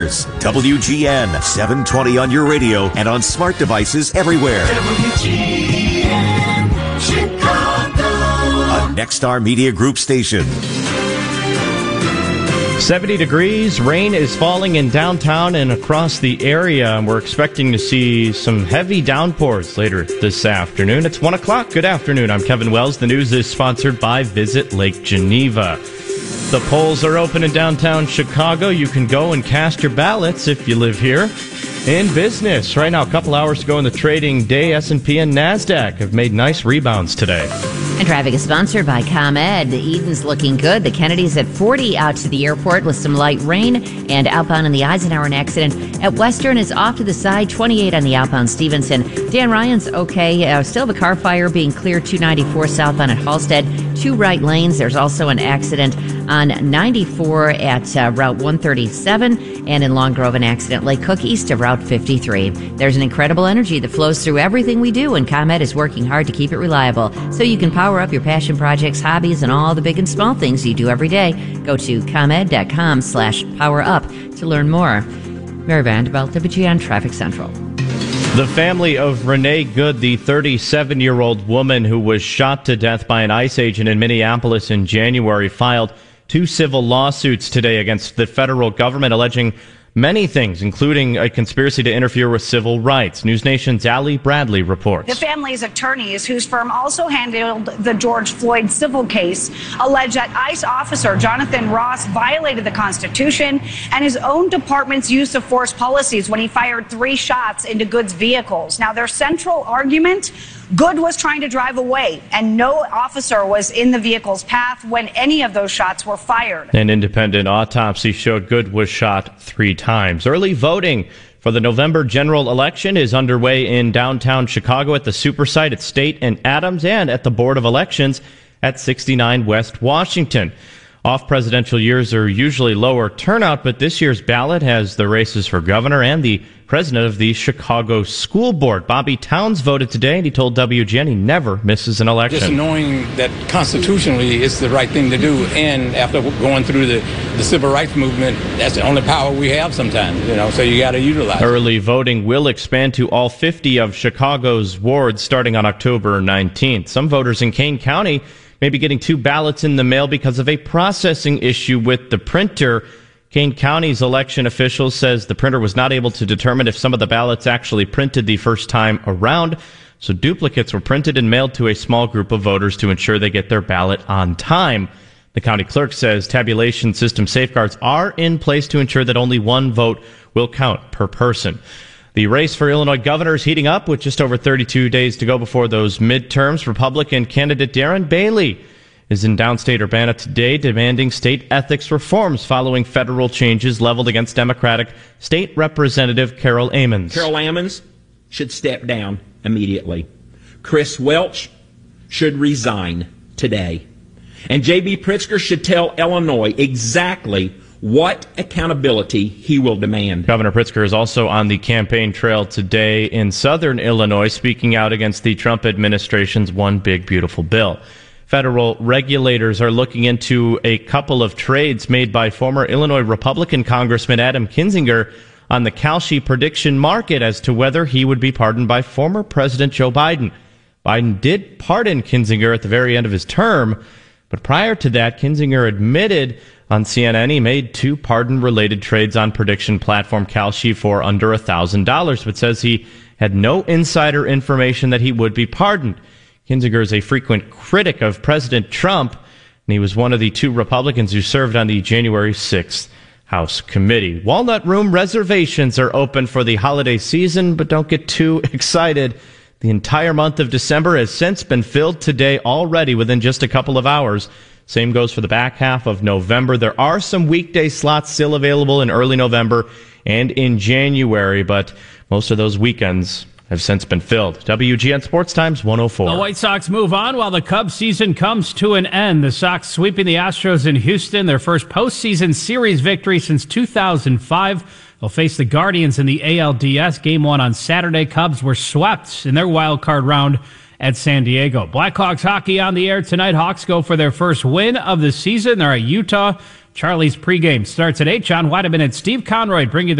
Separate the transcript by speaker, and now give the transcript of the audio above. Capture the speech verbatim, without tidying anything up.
Speaker 1: W G N, seven twenty on your radio and on smart devices everywhere. W G N, Chicago. A Nexstar Media Group station.
Speaker 2: seventy degrees, rain is falling in downtown and across the area, and we're expecting to see some heavy downpours later this afternoon. It's one o'clock. Good afternoon. I'm Kevin Wells. The news is sponsored by Visit Lake Geneva. The polls are open in downtown Chicago. You can go and cast your ballots if you live here. In business, right now, a couple hours to go in the trading day, S and P and NASDAQ have made nice rebounds today.
Speaker 3: And traffic is sponsored by ComEd. The Eden's looking good. The Kennedy's at forty out to the airport with some light rain. And outbound in the Eisenhower, an accident at Western is off to the side, twenty-eight on the outbound Stevenson. Dan Ryan's okay. Uh, still have a car fire being cleared two ninety-four southbound at Halstead. Two right lanes. There's also an accident on ninety-four at uh, Route one thirty-seven. And in Long Grove, an accident Lake Cook east of Route fifty-three. There's an incredible energy that flows through everything we do, and ComEd is working hard to keep it reliable so you can power up your passion projects, hobbies, and all the big and small things you do every day. Go to ComEd.com slash power up to learn more. Mary Vanderbilt, W G N Traffic Central.
Speaker 2: The family of Renee Good, the thirty-seven-year-old woman who was shot to death by an ICE agent in Minneapolis in January, filed two civil lawsuits today against the federal government alleging many things, including a conspiracy to interfere with civil rights. News Nation's Allie Bradley reports.
Speaker 4: The family's attorneys, whose firm also handled the George Floyd civil case, allege that ICE officer Jonathan Ross violated the Constitution and his own department's use of force policies when he fired three shots into Good's vehicles. Now, their central argument: Good was trying to drive away, and no officer was in the vehicle's path when any of those shots were fired.
Speaker 2: An independent autopsy showed Good was shot three times. Early voting for the November general election is underway in downtown Chicago at the Super Site at State and Adams, and at the Board of Elections at sixty-nine West Washington. Off-presidential years are usually lower turnout, but this year's ballot has the races for governor and the president of the Chicago School Board. Bobby Towns voted today, and he told W G N he never misses an election.
Speaker 5: Just knowing that constitutionally it's the right thing to do, and after going through the, the civil rights movement, that's the only power we have sometimes, you know, so you got to utilize it.
Speaker 2: Early voting will expand to all fifty of Chicago's wards starting on October nineteenth. Some voters in Kane County may be getting two ballots in the mail because of a processing issue with the printer. Kane County's election officials says the printer was not able to determine if some of the ballots actually printed the first time around, so duplicates were printed and mailed to a small group of voters to ensure they get their ballot on time. The county clerk says tabulation system safeguards are in place to ensure that only one vote will count per person. The race for Illinois governor is heating up with just over thirty-two days to go before those midterms. Republican candidate Darren Bailey is in downstate Urbana today demanding state ethics reforms following federal changes leveled against Democratic State Representative Carol Ammons.
Speaker 6: Carol Ammons should step down immediately. Chris Welch should resign today. And J B. Pritzker should tell Illinois exactly what accountability he will demand.
Speaker 2: Governor Pritzker is also on the campaign trail today in southern Illinois, speaking out against the Trump administration's One Big Beautiful Bill. Federal regulators are looking into a couple of trades made by former Illinois Republican Congressman Adam Kinzinger on the Kalshi prediction market as to whether he would be pardoned by former President Joe Biden. Biden did pardon Kinzinger at the very end of his term, but prior to that, Kinzinger admitted on C N N he made two pardon-related trades on prediction platform Kalshi for under one thousand dollars, but says he had no insider information that he would be pardoned. Kinzinger is a frequent critic of President Trump, and he was one of the two Republicans who served on the January sixth House committee. Walnut Room reservations are open for the holiday season, but don't get too excited. The entire month of December has since been filled today already within just a couple of hours. Same goes for the back half of November. There are some weekday slots still available in early November and in January, but most of those weekends have since been filled. W G N Sports Times one oh four.
Speaker 7: The White Sox move on while the Cubs season comes to an end. The Sox sweeping the Astros in Houston, their first postseason series victory since two thousand five. They'll face the Guardians in the A L D S. Game one on Saturday. Cubs were swept in their wild card round at San Diego. Blackhawks hockey on the air tonight. Hawks go for their first win of the season. They're at Utah Charlie's pregame starts at eight. John Weideman and Steve Conroy bring you the